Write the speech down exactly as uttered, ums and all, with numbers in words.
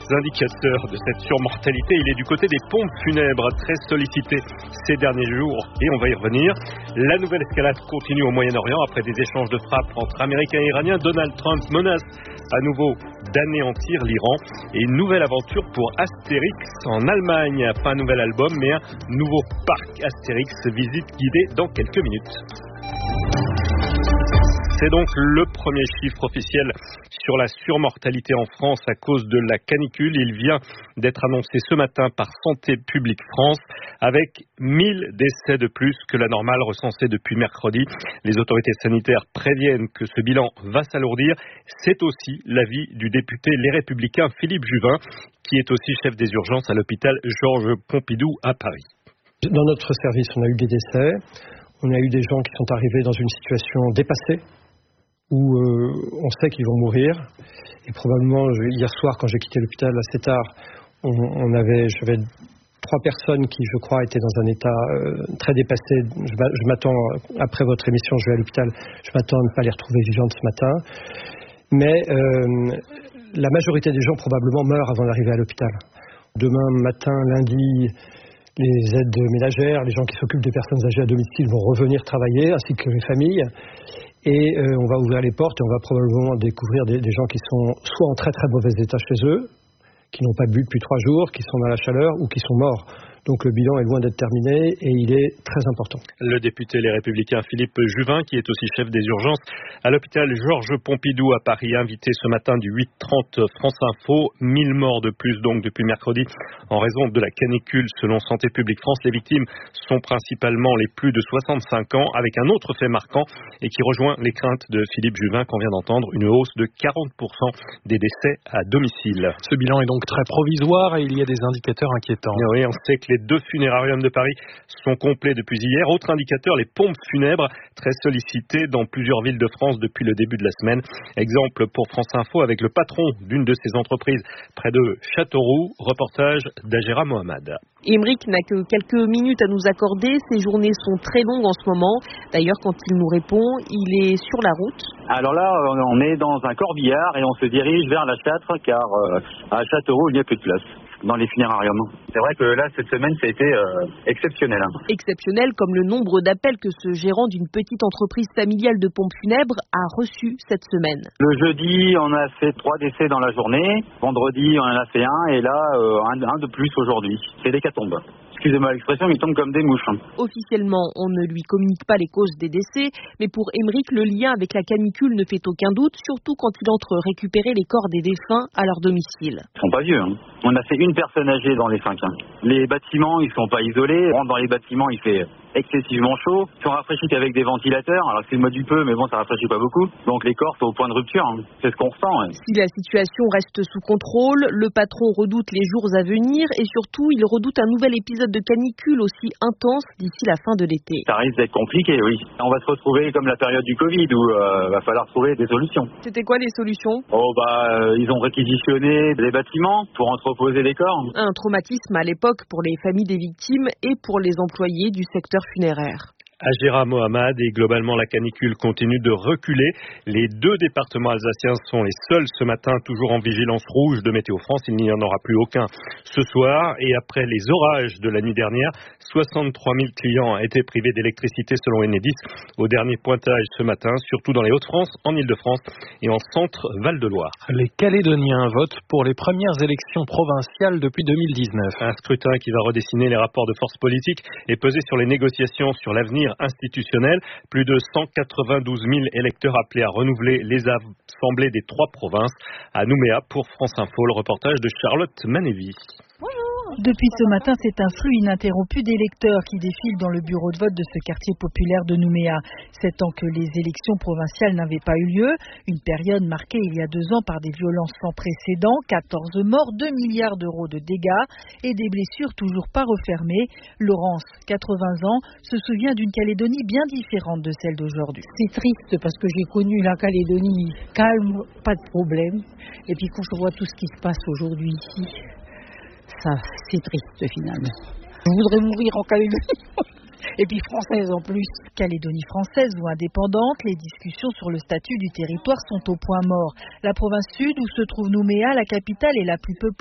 indicateurs de cette surmortalité, il est du côté des pompes funèbres, très sollicitées ces derniers jours, et on va y revenir. La nouvelle escalade continue au Moyen-Orient après des échanges de frappes entre Américains et Iraniens. Donald Trump menace à nouveau d'anéantir l'Iran, et une nouvelle aventure pour Astérix en Allemagne. Pas un nouvel album, mais un nouveau parc Astérix, visite guidée dans quelques minutes. C'est donc le premier chiffre officiel sur la surmortalité en France à cause de la canicule. Il vient d'être annoncé ce matin par Santé publique France, avec mille décès de plus que la normale recensée depuis mercredi. Les autorités sanitaires préviennent que ce bilan va s'alourdir. C'est aussi l'avis du député Les Républicains Philippe Juvin, qui est aussi chef des urgences à l'hôpital Georges Pompidou à Paris. Dans notre service, on a eu des décès. On a eu des gens qui sont arrivés dans une situation dépassée, où euh, on sait qu'ils vont mourir. Et probablement, je, hier soir, quand j'ai quitté l'hôpital assez tard, on, on avait, j'avais trois personnes qui, je crois, étaient dans un état euh, très dépassé. Je, je m'attends, après votre émission, je vais à l'hôpital, je m'attends à ne pas les retrouver vivantes ce matin. Mais euh, la majorité des gens, probablement, meurent avant d'arriver à l'hôpital. Demain matin, lundi, les aides ménagères, les gens qui s'occupent des personnes âgées à domicile vont revenir travailler, ainsi que les familles. Et euh, on va ouvrir les portes et on va probablement découvrir des, des gens qui sont soit en très très mauvais état chez eux, qui n'ont pas bu depuis trois jours, qui sont dans la chaleur ou qui sont morts. Donc le bilan est loin d'être terminé et il est très important. Le député Les Républicains Philippe Juvin, qui est aussi chef des urgences à l'hôpital Georges Pompidou à Paris, invité ce matin du huit trente France Info. mille morts de plus donc depuis mercredi en raison de la canicule selon Santé publique France. Les victimes sont principalement les plus de soixante-cinq ans, avec un autre fait marquant et qui rejoint les craintes de Philippe Juvin qu'on vient d'entendre, une hausse de quarante pour cent des décès à domicile. Ce bilan est donc très provisoire et il y a des indicateurs inquiétants. Et oui, on sait que les deux funérariums de Paris sont complets depuis hier. Autre indicateur, les pompes funèbres, très sollicitées dans plusieurs villes de France depuis le début de la semaine. Exemple pour France Info avec le patron d'une de ces entreprises près de Châteauroux. Reportage d'Agera Mohamed. Émeric n'a que quelques minutes à nous accorder. Ses journées sont très longues en ce moment. D'ailleurs, quand il nous répond, il est sur la route. Alors là, on est dans un corbillard et on se dirige vers la Châtre, car euh, à Châteauroux, il n'y a plus de place dans les funérariums. C'est vrai que là, cette semaine, ça a été euh, exceptionnel. Exceptionnel comme le nombre d'appels que ce gérant d'une petite entreprise familiale de pompes funèbres a reçu cette semaine. Le jeudi, on a fait trois décès dans la journée. Vendredi, on en a fait un. Et là, euh, un, un de plus aujourd'hui. C'est l'hécatombe. Excusez-moi l'expression, mais il tombe comme des mouches. Officiellement, on ne lui communique pas les causes des décès, mais pour Émeric, le lien avec la canicule ne fait aucun doute, surtout quand il entre récupérer les corps des défunts à leur domicile. Ils sont pas vieux. Hein. On a fait une personne âgée dans les cinq. Hein. Les bâtiments, ils sont pas isolés. On rentre dans les bâtiments, il fait excessivement chaud. Ils sont rafraîchis qu'avec des ventilateurs. Alors c'est le mode du peu, mais bon, ça rafraîchit pas beaucoup. Donc les corps sont au point de rupture. Hein. C'est ce qu'on ressent. Hein. Si la situation reste sous contrôle, le patron redoute les jours à venir et surtout, il redoute un nouvel épisode de canicule aussi intense d'ici la fin de l'été. Ça risque d'être compliqué, oui. On va se retrouver comme la période du Covid où il euh, va falloir trouver des solutions. C'était quoi les solutions ? Oh bah, euh, ils ont réquisitionné des bâtiments pour entreposer les corps. Un traumatisme à l'époque pour les familles des victimes et pour les employés du secteur funéraire. Agera Mohamed, et globalement la canicule continue de reculer. Les deux départements alsaciens sont les seuls ce matin toujours en vigilance rouge de Météo France. Il n'y en aura plus aucun ce soir. Et après les orages de la nuit dernière, soixante-trois mille clients étaient privés d'électricité selon Enedis. Au dernier pointage ce matin, surtout dans les Hauts-de-France, en Ile-de-France et en centre Val-de-Loire. Les Calédoniens votent pour les premières élections provinciales depuis deux mille dix-neuf. Un scrutin qui va redessiner les rapports de force politique et peser sur les négociations sur l'avenir institutionnel. Plus de cent quatre-vingt-douze mille électeurs appelés à renouveler les assemblées des trois provinces. À Nouméa, pour France Info, le reportage de Charlotte Manévy. Depuis ce matin, c'est un flux ininterrompu d'électeurs qui défilent dans le bureau de vote de ce quartier populaire de Nouméa. Sept ans que les élections provinciales n'avaient pas eu lieu, une période marquée il y a deux ans par des violences sans précédent, quatorze morts, deux milliards d'euros de dégâts et des blessures toujours pas refermées. Laurence, quatre-vingts ans, se souvient d'une Calédonie bien différente de celle d'aujourd'hui. C'est triste parce que j'ai connu la Calédonie calme, pas de problème. Et puis quand je vois tout ce qui se passe aujourd'hui ici, ça, c'est triste finalement. Je voudrais mourir en Calédonie. Et puis française en plus. Calédonie française ou indépendante, les discussions sur le statut du territoire sont au point mort. La province sud où se trouve Nouméa, la capitale, est la plus peuplée